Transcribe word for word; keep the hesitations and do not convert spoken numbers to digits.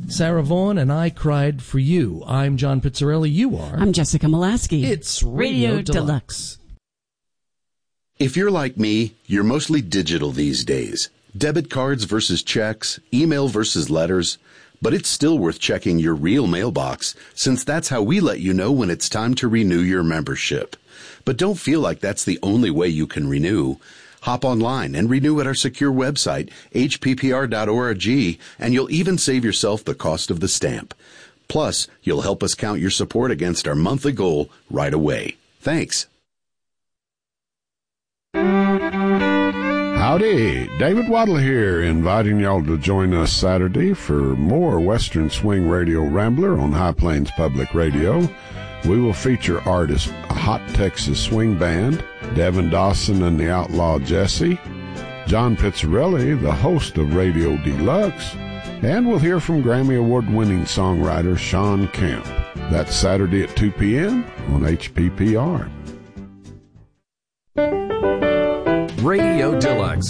Sarah Vaughan and I Cried for You. I'm John Pizzarelli. You are. I'm Jessica Molaski. It's Radio, Radio Deluxe. Deluxe. If you're like me, you're mostly digital these days. Debit cards versus checks, email versus letters. But it's still worth checking your real mailbox, since that's how we let you know when it's time to renew your membership. But don't feel like that's the only way you can renew. Hop online and renew at our secure website, h p p r dot org, and you'll even save yourself the cost of the stamp. Plus, you'll help us count your support against our monthly goal right away. Thanks. Howdy, David Waddle here, inviting y'all to join us Saturday for more Western Swing Radio Rambler on High Plains Public Radio. We will feature artists a Hot Texas Swing Band, Devin Dawson and the Outlaw Jesse, John Pizzarelli, the host of Radio Deluxe, and we'll hear from Grammy Award-winning songwriter Sean Kemp. That's Saturday at two p.m. on H P P R. Radio Deluxe,